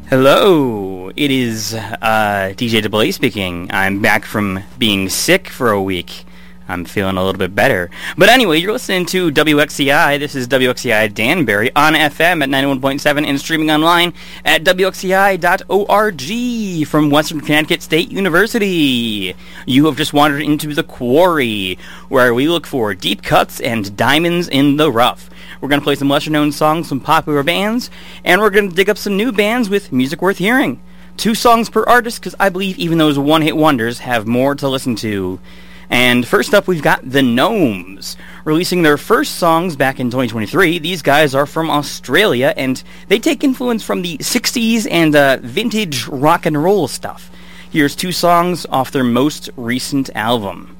Hello, it is DJ DeBlay speaking. I'm back from being sick for a week. I'm feeling a little bit better. But anyway, you're listening to WXCI. This is WXCI Danbury on FM at 91.7 and streaming online at WXCI.org from Western Connecticut State University. You have just wandered into the Quarry, where we look for deep cuts and diamonds in the rough. We're going to play some lesser-known songs from popular bands, and we're going to dig up some new bands with music worth hearing. 2 songs per artist, because I believe even those one-hit wonders have more to listen to. And first up, we've got The Gnomes, releasing their first songs back in 2023. These guys are from Australia, and they take influence from the 60s and vintage rock and roll stuff. Here's 2 songs off their most recent album.